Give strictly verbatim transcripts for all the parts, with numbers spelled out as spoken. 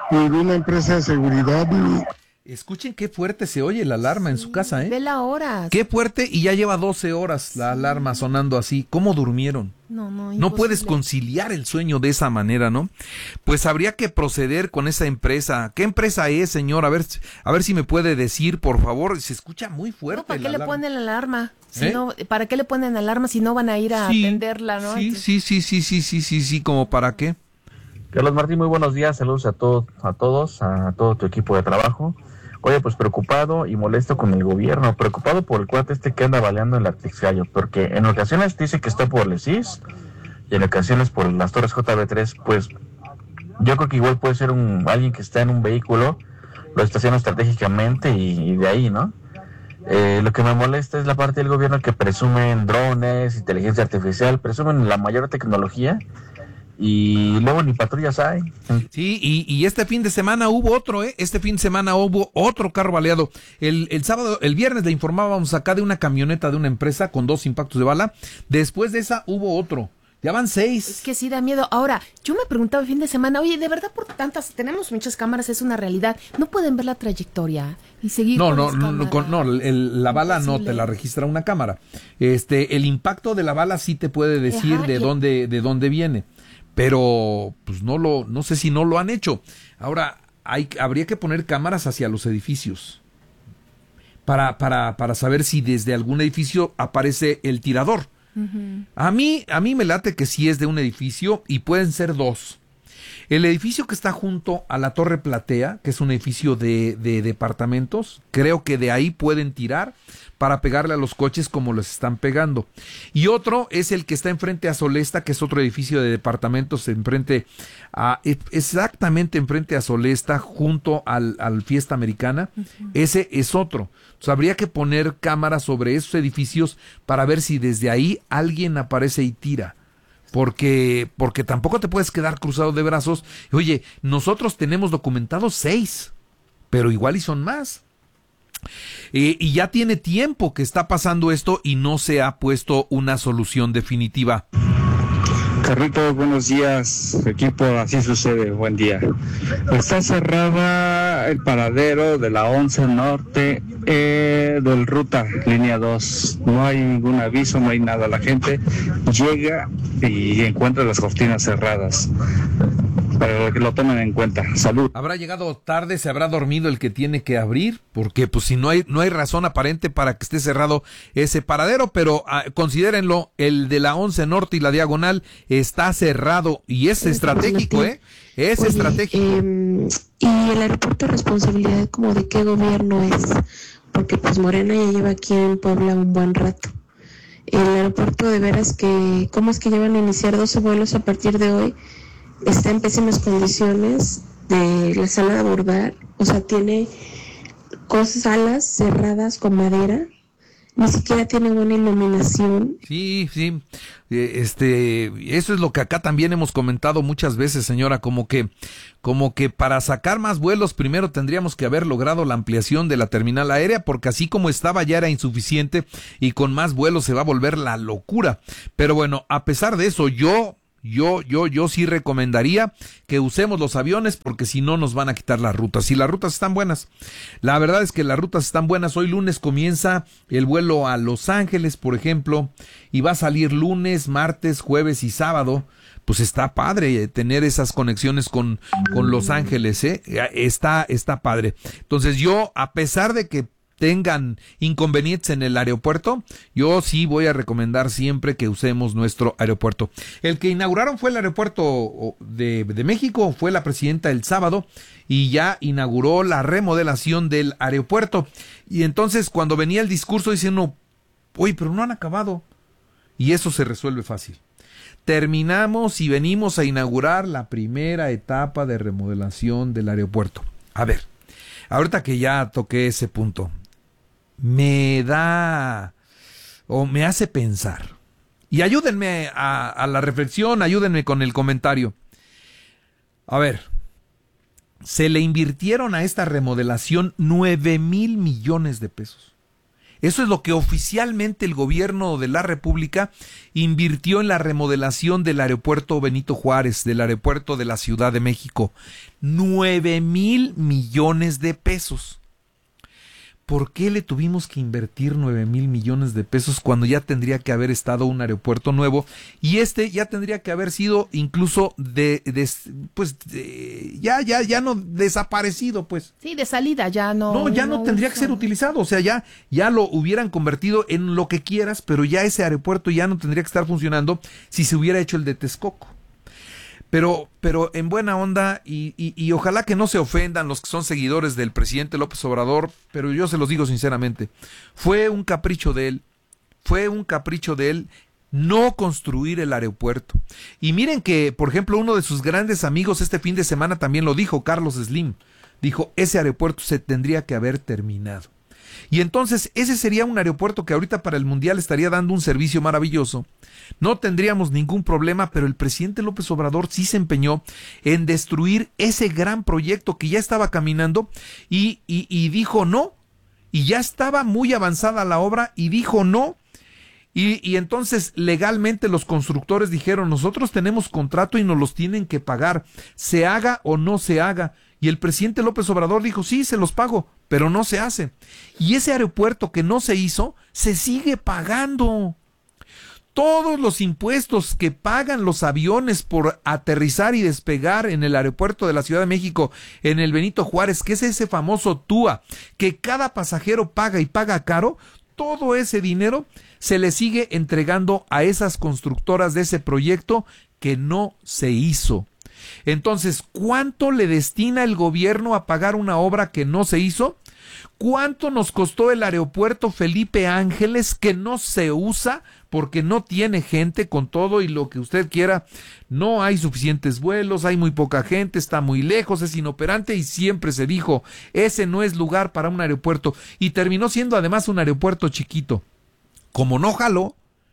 ninguna empresa de seguridad ni... Escuchen qué fuerte se oye la alarma sí, en su casa, ¿eh? De la hora. Qué fuerte, y ya lleva doce horas la sí. alarma sonando así. ¿Cómo durmieron? No, no, no puedes conciliar el sueño de esa manera, ¿no? Pues habría que proceder con esa empresa. ¿Qué empresa es, señor? A ver, a ver si me puede decir, por favor. Se escucha muy fuerte. No, ¿para qué la le alarma? ponen la alarma? Si ¿Eh? no, ¿para qué le ponen alarma si no van a ir a sí, atenderla, no? Sí, Entonces... sí, sí, sí, sí, sí, sí, sí, ¿como para qué? Carlos Martín, muy buenos días. Saludos a todos, a todos, a todo tu equipo de trabajo. Oye, pues preocupado y molesto con el gobierno, preocupado por el cuate este que anda baleando en la Texgallo, porque en ocasiones dice que está por el C I S y en ocasiones por las Torres J B tres, pues yo creo que igual puede ser un alguien que está en un vehículo, lo estaciona estratégicamente y, y de ahí, ¿no? Eh, lo que me molesta es la parte del gobierno que presumen drones, inteligencia artificial, presumen la mayor tecnología, y luego ni patrullas hay. Sí, y, y este fin de semana hubo otro, ¿eh? Este fin de semana hubo otro carro baleado. El, el sábado, el viernes le informábamos acá de una camioneta de una empresa con dos impactos de bala. Después de esa hubo otro. Ya van seis. Es que sí da miedo. Ahora, yo me preguntaba el fin de semana, oye, de verdad por tantas, tenemos muchas cámaras, es una realidad. ¿No pueden ver la trayectoria y seguir no, con no, las no, no, con, no, el, la bala no te la registra una cámara. Este, el impacto de la bala sí te puede decir Ajá, de y... dónde, de dónde viene. Pero pues no lo, no sé si no lo han hecho. Ahora, hay, habría que poner cámaras hacia los edificios para, para, para saber si desde algún edificio aparece el tirador. Uh-huh. A mí, a mí me late que sí es de un edificio y pueden ser dos. El edificio que está junto a la Torre Platea, que es un edificio de, de departamentos, creo que de ahí pueden tirar para pegarle a los coches como los están pegando. Y otro es el que está enfrente a Solesta, que es otro edificio de departamentos enfrente a, exactamente enfrente a Solesta, junto al, al Fiesta Americana. Uh-huh. Ese es otro. Entonces, habría que poner cámaras sobre esos edificios para ver si desde ahí alguien aparece y tira. Porque, porque tampoco te puedes quedar cruzado de brazos. Oye, nosotros tenemos documentados seis, pero igual y son más. Eh, y ya tiene tiempo que está pasando esto y no se ha puesto una solución definitiva. Carlitos, buenos días, equipo, así sucede, buen día. Está cerrada el paradero de la once Norte eh, del Ruta, línea dos. No hay ningún aviso, no hay nada. La gente llega y encuentra las cortinas cerradas. Para que lo tomen en cuenta. Salud. Habrá llegado tarde, se habrá dormido el que tiene que abrir, porque pues si no hay no hay razón aparente para que esté cerrado ese paradero, pero ah, considérenlo, el de la once Norte y la Diagonal está cerrado y es estratégico, ¿eh? Es Oye, estratégico. Eh, y el aeropuerto, responsabilidad como de qué gobierno es, porque pues Morena ya lleva aquí en Puebla un buen rato. El aeropuerto de veras que, ¿cómo es que ya van a iniciar doce vuelos a partir de hoy? Está en pésimas condiciones de la sala de abordar, o sea, tiene cosas, salas cerradas con madera, ni siquiera tiene buena iluminación. Sí, sí, este, eso es lo que acá también hemos comentado muchas veces, señora, como que, como que para sacar más vuelos primero tendríamos que haber logrado la ampliación de la terminal aérea, porque así como estaba ya era insuficiente y con más vuelos se va a volver la locura. Pero bueno, a pesar de eso, yo Yo, yo, yo sí recomendaría que usemos los aviones porque si no nos van a quitar las rutas. Y las rutas están buenas. La verdad es que las rutas están buenas. Hoy lunes comienza el vuelo a Los Ángeles, por ejemplo, y va a salir lunes, martes, jueves y sábado. Pues está padre tener esas conexiones con, con Los Ángeles, ¿eh? Está, está padre. Entonces yo, a pesar de que tengan inconvenientes en el aeropuerto, yo sí voy a recomendar siempre que usemos nuestro aeropuerto. El que inauguraron fue el aeropuerto de, de México, fue la presidenta el sábado y ya inauguró la remodelación del aeropuerto. Y entonces cuando venía el discurso dice uno, oye, pero no han acabado. Y eso se resuelve fácil. Terminamos y venimos a inaugurar la primera etapa de remodelación del aeropuerto. A ver, ahorita que ya toqué ese punto, me da o me hace pensar. Y ayúdenme a, a la reflexión, ayúdenme con el comentario. A ver, se le invirtieron a esta remodelación nueve mil millones de pesos. Eso es lo que oficialmente el gobierno de la República invirtió en la remodelación del aeropuerto Benito Juárez, del aeropuerto de la Ciudad de México. Nueve mil millones de pesos. ¿Por qué le tuvimos que invertir nueve mil millones de pesos cuando ya tendría que haber estado un aeropuerto nuevo? Y este ya tendría que haber sido incluso de, de pues, de, ya, ya, ya no desaparecido, pues. Sí, de salida, ya no. No, ya no, no tendría uso. que ser utilizado, o sea, ya, ya lo hubieran convertido en lo que quieras, pero ya ese aeropuerto ya no tendría que estar funcionando si se hubiera hecho el de Texcoco. Pero, pero en buena onda, y, y, y ojalá que no se ofendan los que son seguidores del presidente López Obrador, pero yo se los digo sinceramente, fue un capricho de él, fue un capricho de él no construir el aeropuerto. Y miren que, por ejemplo, uno de sus grandes amigos este fin de semana también lo dijo, Carlos Slim, dijo, ese aeropuerto se tendría que haber terminado. Y entonces ese sería un aeropuerto que ahorita para el Mundial estaría dando un servicio maravilloso. No tendríamos ningún problema, pero el presidente López Obrador sí se empeñó en destruir ese gran proyecto que ya estaba caminando y, y, y dijo no. Y ya estaba muy avanzada la obra y dijo no. Y, y entonces legalmente los constructores dijeron, nosotros tenemos contrato y nos los tienen que pagar, se haga o no se haga. Y el presidente López Obrador dijo, sí, se los pago, pero no se hace. Y ese aeropuerto que no se hizo, se sigue pagando. Todos los impuestos que pagan los aviones por aterrizar y despegar en el aeropuerto de la Ciudad de México, en el Benito Juárez, que es ese famoso T U A, que cada pasajero paga y paga caro, todo ese dinero se le sigue entregando a esas constructoras de ese proyecto que no se hizo. Entonces, ¿cuánto le destina el gobierno a pagar una obra que no se hizo? ¿Cuánto nos costó el aeropuerto Felipe Ángeles que no se usa porque no tiene gente, con todo y lo que usted quiera? No hay suficientes vuelos, hay muy poca gente, está muy lejos, es inoperante y siempre se dijo, ese no es lugar para un aeropuerto. Y terminó siendo además un aeropuerto chiquito. Como no jaló,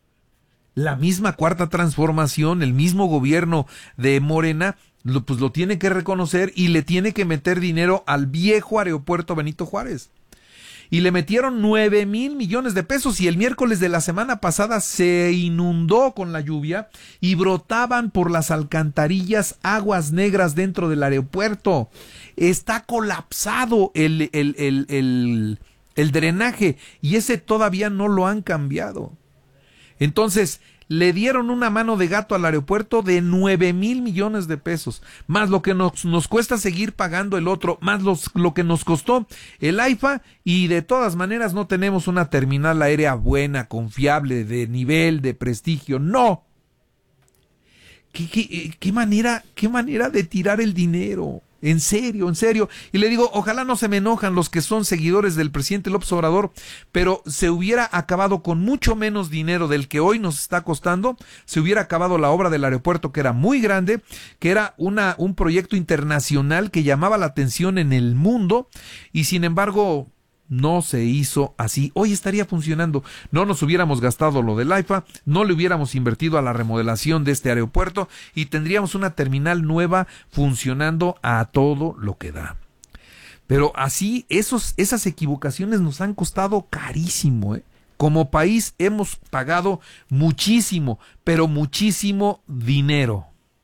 la misma Cuarta Transformación, el mismo gobierno de Morena, lo, pues lo tiene que reconocer y le tiene que meter dinero al viejo aeropuerto Benito Juárez. Y le metieron nueve mil millones de pesos y el miércoles de la semana pasada se inundó con la lluvia y brotaban por las alcantarillas aguas negras dentro del aeropuerto. Está colapsado el, el, el, el, el drenaje y ese todavía no lo han cambiado. Entonces, le dieron una mano de gato al aeropuerto de nueve mil millones de pesos, más lo que nos, nos cuesta seguir pagando el otro, más los, lo que nos costó el AIFA, y de todas maneras no tenemos una terminal aérea buena, confiable, de nivel, de prestigio. ¡No! ¿Qué, qué, qué manera, qué manera de tirar el dinero? En serio, en serio. Y le digo, ojalá no se me enojan los que son seguidores del presidente López Obrador, pero se hubiera acabado con mucho menos dinero del que hoy nos está costando, se hubiera acabado la obra del aeropuerto, que era muy grande, que era una, un proyecto internacional que llamaba la atención en el mundo, y sin embargo no se hizo así. Hoy estaría funcionando. No nos hubiéramos gastado lo del AIFA, no le hubiéramos invertido a la remodelación de este aeropuerto y tendríamos una terminal nueva funcionando a todo lo que da. Pero así, esos, esas equivocaciones nos han costado carísimo, ¿eh? Como país hemos pagado muchísimo, pero muchísimo dinero.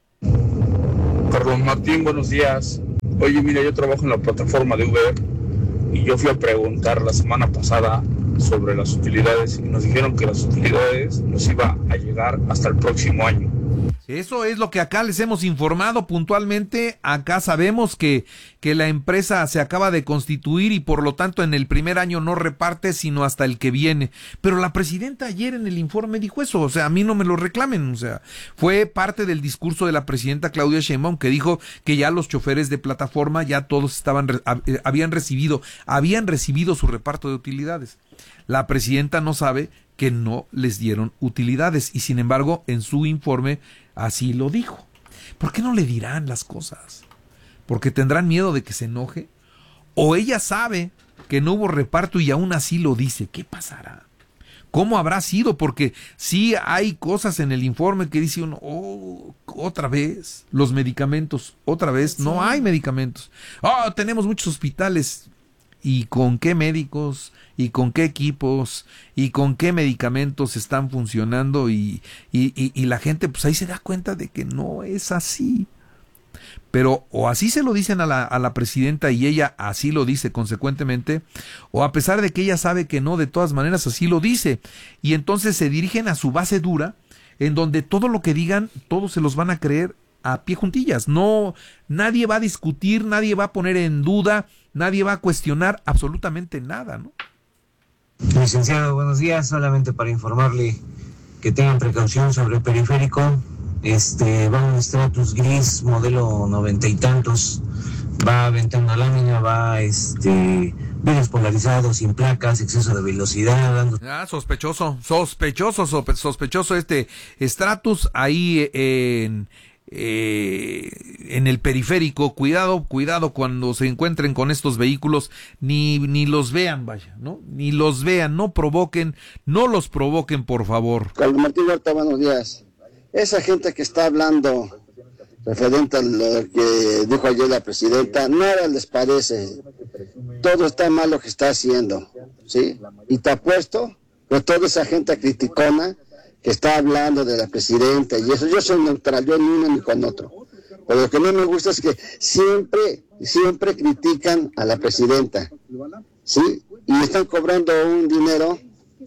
Carlos Martín, buenos días. Oye, mira, yo trabajo en la plataforma de Uber y yo fui a preguntar la semana pasada sobre las utilidades y nos dijeron que las utilidades nos iba a llegar hasta el próximo año. Eso es lo que acá les hemos informado puntualmente. Acá sabemos que, que la empresa se acaba de constituir y por lo tanto en el primer año no reparte sino hasta el que viene. Pero la presidenta ayer en el informe dijo eso, o sea, a mí no me lo reclamen, o sea, fue parte del discurso de la presidenta Claudia Sheinbaum que dijo que ya los choferes de plataforma ya todos estaban, habían recibido, habían recibido su reparto de utilidades. La presidenta no sabe que no les dieron utilidades y sin embargo en su informe así lo dijo. ¿Por qué no le dirán las cosas? ¿Porque tendrán miedo de que se enoje? ¿O ella sabe que no hubo reparto y aún así lo dice? ¿Qué pasará? ¿Cómo habrá sido? Porque sí hay cosas en el informe que dice uno, oh, otra vez, los medicamentos, otra vez, sí. No hay medicamentos. Oh, tenemos muchos hospitales. y con qué médicos y con qué equipos y con qué medicamentos están funcionando y, y, y, y la gente pues ahí se da cuenta de que no es así. Pero o así se lo dicen a la, a la presidenta y ella así lo dice consecuentemente, o a pesar de que ella sabe que no, de todas maneras así lo dice. Y entonces se dirigen a su base dura, en donde todo lo que digan, todos se los van a creer a pie juntillas. No, nadie va a discutir, nadie va a poner en duda, nadie va a cuestionar absolutamente nada, ¿no? Licenciado, buenos días. Solamente para informarle que tengan precaución sobre el periférico. Este, va un Stratus gris, modelo noventa y tantos, va aventando lámina, va, este, vidrios polarizados, sin placas, exceso de velocidad, dando... Ah, sospechoso, sospechoso, sospechoso este Stratus ahí en... Eh, en el periférico. Cuidado, cuidado cuando se encuentren con estos vehículos, ni, ni los vean, vaya, ¿no? Ni los vean, no provoquen, no los provoquen, por favor. Carlos Martín Huerta, buenos días. Esa gente que está hablando referente a lo que dijo ayer la presidenta, nada les parece. Todo está mal lo que está haciendo, ¿sí? Y te apuesto que toda esa gente criticona que está hablando de la presidenta y eso, yo soy neutral, yo ni uno ni con otro. Pero lo que no me gusta es que siempre, siempre critican a la presidenta, ¿sí? Y están cobrando un dinero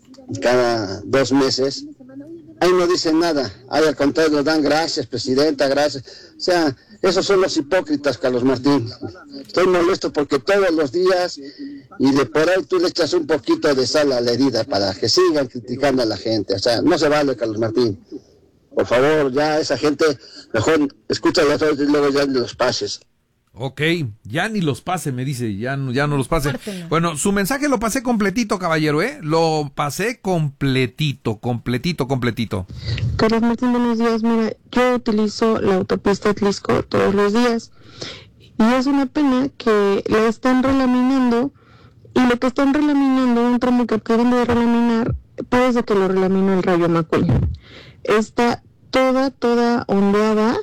cada dos meses. Ahí no dicen nada, ahí al contrario dan gracias, presidenta, gracias. O sea, esos son los hipócritas, Carlos Martín. Estoy molesto porque todos los días y de por ahí tú le echas un poquito de sal a la herida para que sigan criticando a la gente. O sea, no se vale, Carlos Martín. Por favor, ya esa gente, mejor escucha la otra vez y luego ya los pases. Ok, ya ni los pase, me dice, ya no, ya no los pase. Bueno, su mensaje lo pasé completito, caballero, ¿eh? Lo pasé completito, completito, completito. Carlos Martín, buenos días. Mira, yo utilizo la autopista Atlisco todos los días y es una pena que la están relaminando y lo que están relaminando, un tramo que acaban de relaminar, parece que lo relaminó el Rayo Macul. Está toda, toda ondeada,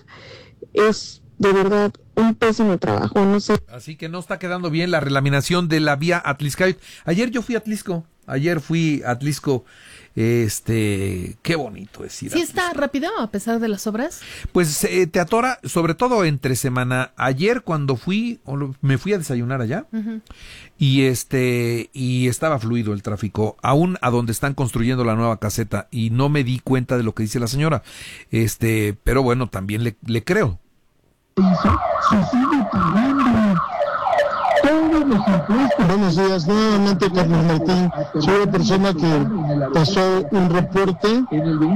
es de verdad un pésimo trabajo, no sé. Así que no está quedando bien la relaminación de la vía Atliscayot. Ayer yo fui a Atlisco, ayer fui a Atlisco, este, qué bonito es ir a ¿Sí Atlisco. está rápido a pesar de las obras? Pues eh, te atora, sobre todo entre semana. Ayer cuando fui, me fui a desayunar allá, uh-huh. y este, y estaba fluido el tráfico, aún a donde están construyendo la nueva caseta, y no me di cuenta de lo que dice la señora, este, pero bueno, también le, le creo. Se sigue pagando todos los impuestos. Buenos días, nuevamente Carlos Martín. Soy una persona que pasó un reporte.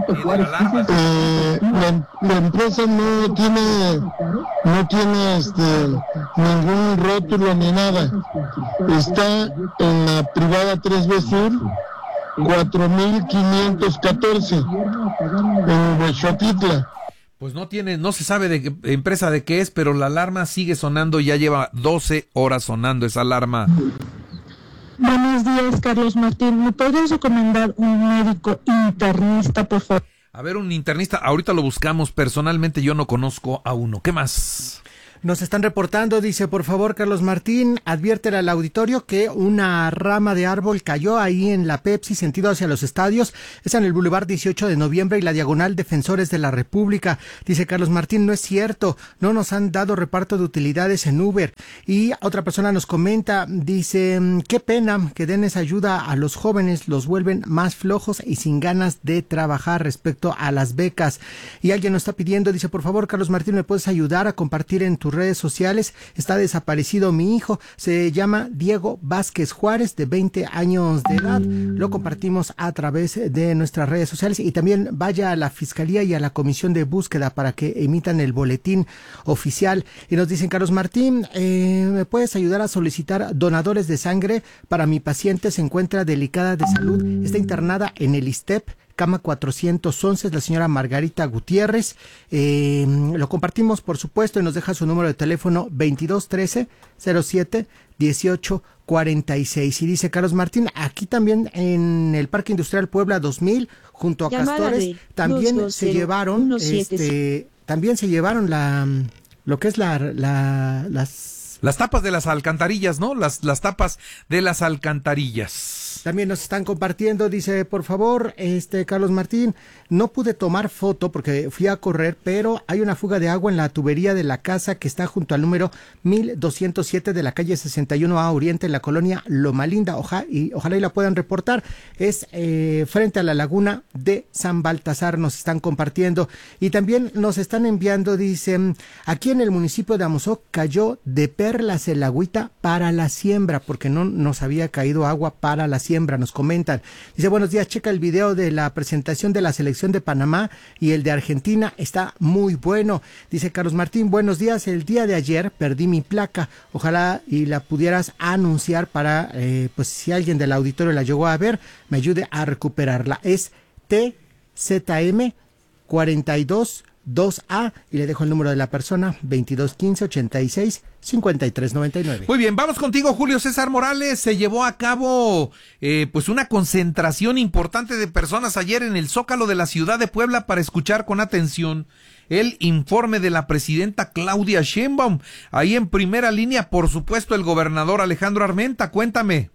Eh, la, la empresa no tiene, no tiene este, ningún rótulo ni nada. Está en la privada tres B Sur, cuatro mil quinientos catorce, en Huexotitla. Pues no tiene, no se sabe de qué empresa de qué es, pero la alarma sigue sonando, ya lleva doce horas sonando esa alarma. Buenos días, Carlos Martín. ¿Me podrías recomendar un médico internista, por favor? A ver, un internista, ahorita lo buscamos, personalmente yo no conozco a uno. ¿Qué más? Nos están reportando, dice, por favor, Carlos Martín, adviértele al auditorio que una rama de árbol cayó ahí en la Pepsi, sentido hacia los estadios. Es en el Boulevard dieciocho de noviembre y la diagonal Defensores de la República. Dice Carlos Martín, no es cierto, no nos han dado reparto de utilidades en Uber. Y otra persona nos comenta, dice, qué pena que den esa ayuda a los jóvenes, los vuelven más flojos y sin ganas de trabajar respecto a las becas. Y alguien nos está pidiendo, dice, por favor, Carlos Martín, ¿me puedes ayudar a compartir en tu redes sociales? Está desaparecido mi hijo, se llama Diego Vázquez Juárez, de veinte años de edad. Lo compartimos a través de nuestras redes sociales y también vaya a la Fiscalía y a la Comisión de Búsqueda para que emitan el boletín oficial. Y nos dicen, Carlos Martín, eh, ¿me puedes ayudar a solicitar donadores de sangre para mi paciente? Se encuentra delicada de salud, está internada en el ISSSTEP, cama cuatrocientos once, es la señora Margarita Gutiérrez. Eh, lo compartimos, por supuesto, y nos deja su número de teléfono veintidós trece cero siete dieciocho cuarenta y seis. Y dice Carlos Martín, aquí también en el Parque Industrial Puebla dos mil, junto a Castores, también se llevaron, este, también se llevaron la, lo que es la, la, las Las tapas de las alcantarillas, ¿no? Las, las tapas de las alcantarillas. También nos están compartiendo, dice, por favor, este Carlos Martín, no pude tomar foto porque fui a correr, pero hay una fuga de agua en la tubería de la casa que está junto al número mil doscientos siete de la calle sesenta y uno A Oriente, en la colonia Loma Linda. Oja, y, ojalá y la puedan reportar. Es eh, frente a la laguna de San Baltasar, nos están compartiendo. Y también nos están enviando, dicen, aquí en el municipio de Amozoc cayó de perlas el agüita para la siembra, porque no nos había caído agua para la siembra, nos comentan. Dice, buenos días, checa el video de la presentación de la selección de Panamá y el de Argentina, está muy bueno. Dice Carlos Martín, buenos días, el día de ayer perdí mi placa, ojalá y la pudieras anunciar para, eh, pues si alguien del auditorio la llegó a ver, me ayude a recuperarla. Es T Z M cuarenta y dos dos A y le dejo el número de la persona veintidós quince ochenta y seis cincuenta y tres noventa y nueve. Muy bien, vamos contigo, Julio César Morales. Se llevó a cabo eh, pues una concentración importante de personas ayer en el Zócalo de la ciudad de Puebla para escuchar con atención el informe de la presidenta Claudia Sheinbaum. Ahí en primera línea, por supuesto, el gobernador Alejandro Armenta. Cuéntame.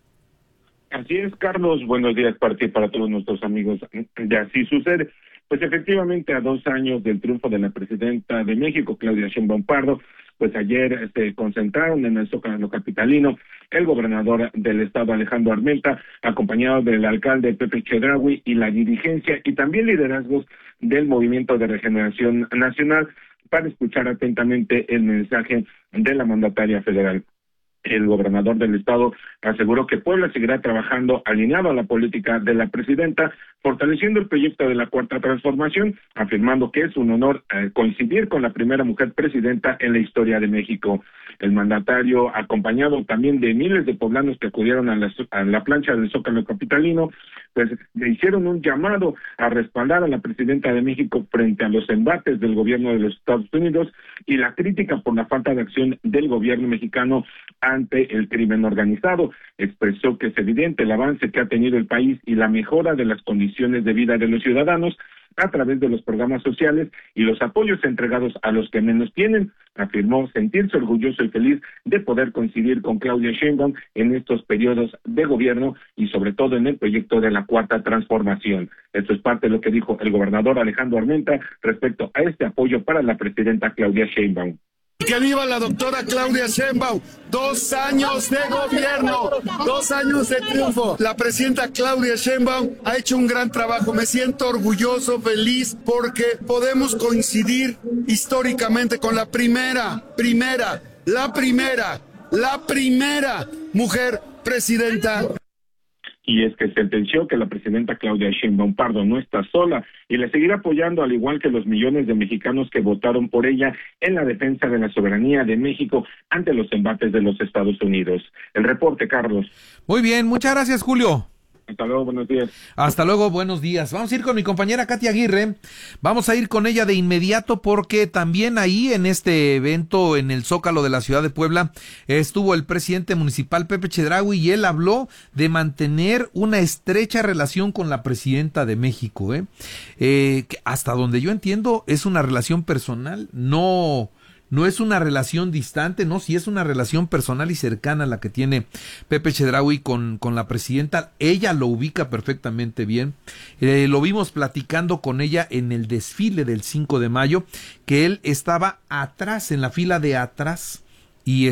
Así es, Carlos. Buenos días para ti y para todos nuestros amigos. De Así Sucede. Pues efectivamente, a dos años del triunfo de la presidenta de México, Claudia Sheinbaum Pardo, pues ayer se concentraron en el Zócalo capitalino el gobernador del estado, Alejandro Armenta, acompañado del alcalde Pepe Chedraui y la dirigencia y también liderazgos del Movimiento de Regeneración Nacional para escuchar atentamente el mensaje de la mandataria federal. El gobernador del estado aseguró que Puebla seguirá trabajando alineado a la política de la presidenta, fortaleciendo el proyecto de la Cuarta Transformación, afirmando que es un honor eh, coincidir con la primera mujer presidenta en la historia de México. El mandatario, acompañado también de miles de poblanos que acudieron a la, a la plancha del Zócalo capitalino, pues le hicieron un llamado a respaldar a la presidenta de México frente a los embates del gobierno de los Estados Unidos y la crítica por la falta de acción del gobierno mexicano ante el crimen organizado. Expresó que es evidente el avance que ha tenido el país y la mejora de las condiciones de vida de los ciudadanos a través de los programas sociales y los apoyos entregados a los que menos tienen. Afirmó sentirse orgulloso y feliz de poder coincidir con Claudia Sheinbaum en estos periodos de gobierno y sobre todo en el proyecto de la Cuarta Transformación. Esto es parte de lo que dijo el gobernador Alejandro Armenta respecto a este apoyo para la presidenta Claudia Sheinbaum. Que viva la doctora Claudia Sheinbaum, dos años de gobierno, dos años de triunfo. La presidenta Claudia Sheinbaum ha hecho un gran trabajo, me siento orgulloso, feliz, porque podemos coincidir históricamente con la primera, primera, la primera, la primera mujer presidenta. Y es que sentenció que la presidenta Claudia Sheinbaum Pardo no está sola y le seguirá apoyando al igual que los millones de mexicanos que votaron por ella en la defensa de la soberanía de México ante los embates de los Estados Unidos. El reporte, Carlos. Muy bien, muchas gracias, Julio. Hasta luego, buenos días. Hasta luego, buenos días. Vamos a ir con mi compañera Katia Aguirre. Vamos a ir con ella de inmediato porque también ahí en este evento en el Zócalo de la ciudad de Puebla estuvo el presidente municipal Pepe Chedraui y él habló de mantener una estrecha relación con la presidenta de México. ¿eh? Eh, que hasta donde yo entiendo es una relación personal, no... No es una relación distante, no, sí es una relación personal y cercana la que tiene Pepe Chedraui con, con la presidenta. Ella lo ubica perfectamente bien. Eh, lo vimos platicando con ella en el desfile del cinco de mayo, que él estaba atrás, en la fila de atrás, y